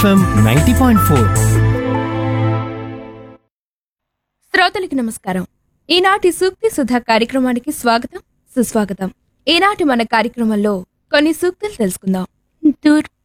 FM 90.4. శ్రోతలకి నమస్కారం. ఈనాటి సూక్తి సుధా కార్యక్రమానికి స్వాగతం, సుస్వాగతం. ఈనాటి మన కార్యక్రమంలో కొన్ని సూక్తులు తెలుసుకుందాం.